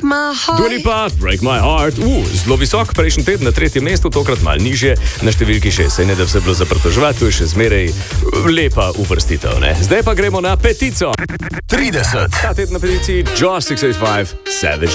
my heart. Dua Lipa, Break My Heart. Zelo visok, prejšnji teden na 3. mestu, tokrat malo nižje, na številki 6. Saj ne da vse bilo za pritoževati, to je še zmeraj lepa uvrstitev, ne? Zdaj pa gremo na petico. 30. Ta teden na peticiji Jaws 685, Savage